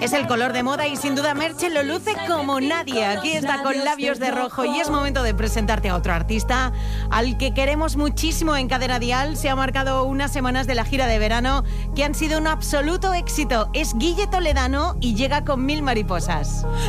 Es el color de moda y sin duda Merche lo luce como nadie. Aquí está con labios de rojo y es momento de presentarte a otro artista al que queremos muchísimo en Cadena Dial. Se ha marcado unas semanas de la gira de verano que han sido un absoluto éxito. Es Guille Toledano y llega con 1000 mariposas.